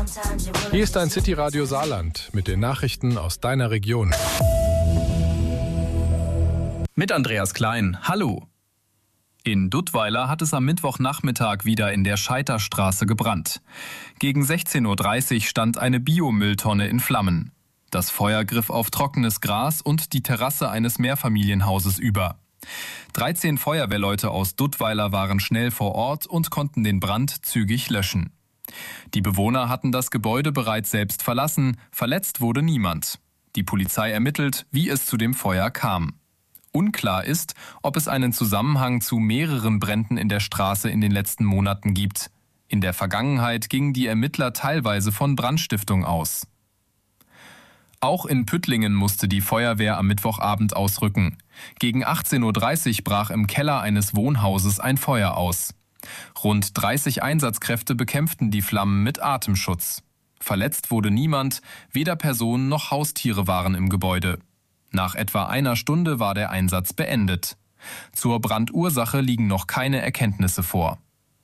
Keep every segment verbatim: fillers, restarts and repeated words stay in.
Hier ist dein City Radio Saarland mit den Nachrichten aus deiner Region. Mit Andreas Klein. Hallo. In Duttweiler hat es am Mittwochnachmittag wieder in der Scheiterstraße gebrannt. Gegen sechzehn Uhr dreißig stand eine Biomülltonne in Flammen. Das Feuer griff auf trockenes Gras und die Terrasse eines Mehrfamilienhauses über. dreizehn Feuerwehrleute aus Duttweiler waren schnell vor Ort und konnten den Brand zügig löschen. Die Bewohner hatten das Gebäude bereits selbst verlassen, verletzt wurde niemand. Die Polizei ermittelt, wie es zu dem Feuer kam. Unklar ist, ob es einen Zusammenhang zu mehreren Bränden in der Straße in den letzten Monaten gibt. In der Vergangenheit gingen die Ermittler teilweise von Brandstiftung aus. Auch in Püttlingen musste die Feuerwehr am Mittwochabend ausrücken. Gegen achtzehn Uhr dreißig brach im Keller eines Wohnhauses ein Feuer aus. Rund dreißig Einsatzkräfte bekämpften die Flammen mit Atemschutz. Verletzt wurde niemand, weder Personen noch Haustiere waren im Gebäude. Nach etwa einer Stunde war der Einsatz beendet. Zur Brandursache liegen noch keine Erkenntnisse vor.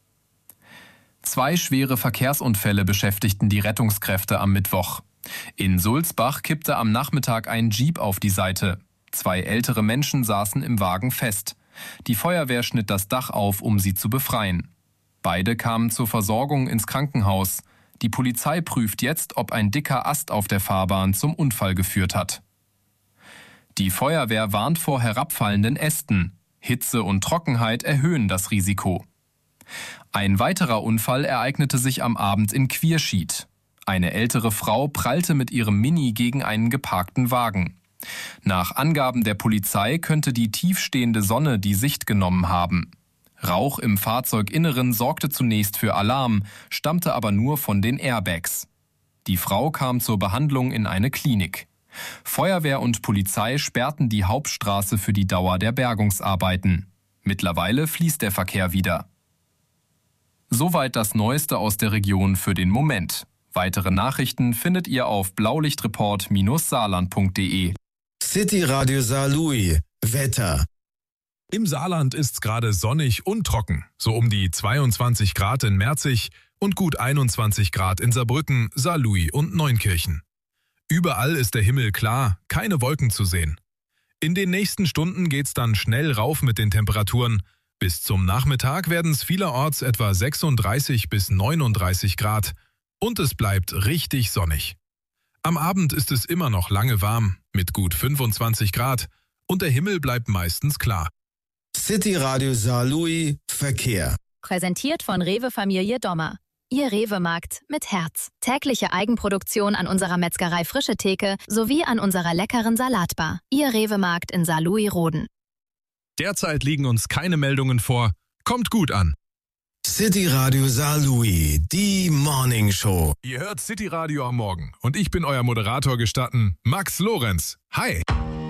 Zwei schwere Verkehrsunfälle beschäftigten die Rettungskräfte am Mittwoch. In Sulzbach kippte am Nachmittag ein Jeep auf die Seite. Zwei ältere Menschen saßen im Wagen fest. Die Feuerwehr schnitt das Dach auf, um sie zu befreien. Beide kamen zur Versorgung ins Krankenhaus. Die Polizei prüft jetzt, ob ein dicker Ast auf der Fahrbahn zum Unfall geführt hat. Die Feuerwehr warnt vor herabfallenden Ästen. Hitze und Trockenheit erhöhen das Risiko. Ein weiterer Unfall ereignete sich am Abend in Quierschied. Eine ältere Frau prallte mit ihrem Mini gegen einen geparkten Wagen. Nach Angaben der Polizei könnte die tiefstehende Sonne die Sicht genommen haben. Rauch im Fahrzeuginneren sorgte zunächst für Alarm, stammte aber nur von den Airbags. Die Frau kam zur Behandlung in eine Klinik. Feuerwehr und Polizei sperrten die Hauptstraße für die Dauer der Bergungsarbeiten. Mittlerweile fließt der Verkehr wieder. Soweit das Neueste aus der Region für den Moment. Weitere Nachrichten findet ihr auf blaulichtreport Bindestrich saarland punkt de. City Radio Saarlouis. Wetter. Im Saarland ist's gerade sonnig und trocken. So um die zweiundzwanzig Grad in Merzig und gut einundzwanzig Grad in Saarbrücken, Saarlouis und Neunkirchen. Überall ist der Himmel klar, keine Wolken zu sehen. In den nächsten Stunden geht's dann schnell rauf mit den Temperaturen. Bis zum Nachmittag werden's vielerorts etwa sechsunddreißig bis neununddreißig Grad. Und es bleibt richtig sonnig. Am Abend ist es immer noch lange warm, mit gut fünfundzwanzig Grad, und der Himmel bleibt meistens klar. City Radio Saarlouis Verkehr. Präsentiert von Rewe Familie Dommer. Ihr Rewe-Markt mit Herz. Tägliche Eigenproduktion an unserer Metzgerei Frische Theke sowie an unserer leckeren Salatbar. Ihr Rewe-Markt in Saarlouis-Roden. Derzeit liegen uns keine Meldungen vor. Kommt gut an. City Radio Saarlouis, die Morning Show. Ihr hört City Radio am Morgen und ich bin euer Moderator gestatten, Max Lorenz. Hi!